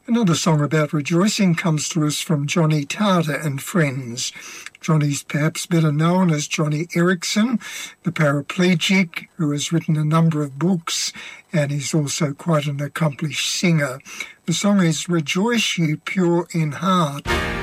Another song about rejoicing comes to us from Johnny Tarter and Friends. Johnny's perhaps better known as Johnny Erickson, the paraplegic who has written a number of books and is also quite an accomplished singer. The song is Rejoice Ye Pure in Heart.